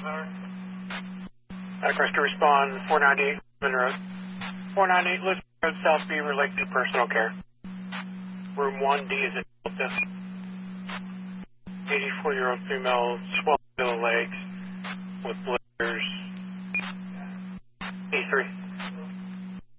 Request to respond 498 Lisbon Road. 498 Lisbon Road, South Beaver, Lakeview, personal care. Room 1D is in Delta. 84-year-old female, swollen middle legs with blood.